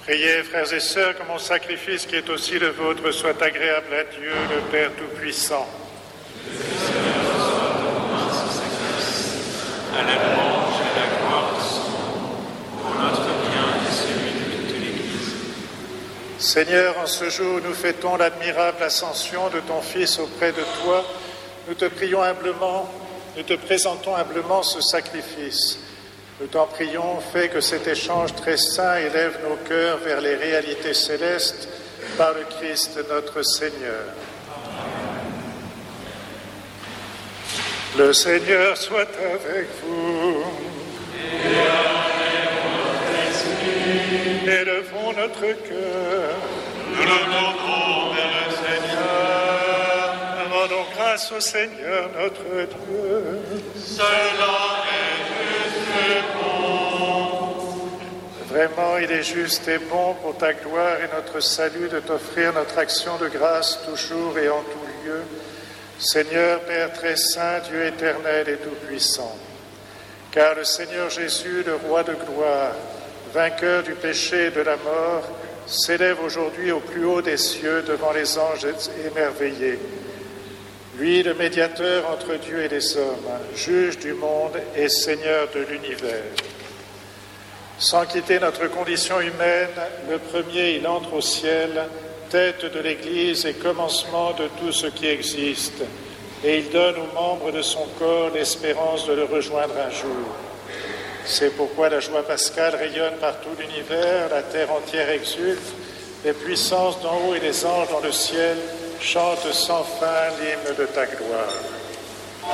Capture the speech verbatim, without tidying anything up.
Priez, frères et sœurs, que mon sacrifice, qui est aussi le vôtre, soit agréable à Dieu, le Père Tout-Puissant. À la louange et à la gloire de son nom, pour notre bien et celui de toute l'Église. Seigneur, en ce jour où nous fêtons l'admirable ascension de ton Fils auprès de toi, nous te prions humblement, nous te présentons humblement ce sacrifice. Nous t'en prions, fais que cet échange très saint élève nos cœurs vers les réalités célestes par le Christ notre Seigneur. Le Seigneur soit avec vous. Et avec votre esprit. Élevons notre cœur. Nous le tournons vers le Seigneur. Rendons grâce au Seigneur notre Dieu. Cela est juste et bon. Vraiment, il est juste et bon pour ta gloire et notre salut de t'offrir notre action de grâce toujours et en tout lieu. Seigneur, Père très saint, Dieu éternel et tout-puissant, car le Seigneur Jésus, le Roi de gloire, vainqueur du péché et de la mort, s'élève aujourd'hui au plus haut des cieux devant les anges émerveillés. Lui, le médiateur entre Dieu et les hommes, juge du monde et Seigneur de l'univers. Sans quitter notre condition humaine, le premier, il entre au ciel, tête de l'Église et commencement de tout ce qui existe, et il donne aux membres de son corps l'espérance de le rejoindre un jour. C'est pourquoi la joie pascale rayonne par tout l'univers, la terre entière exulte, les puissances d'en haut et les anges dans le ciel chantent sans fin l'hymne de ta gloire.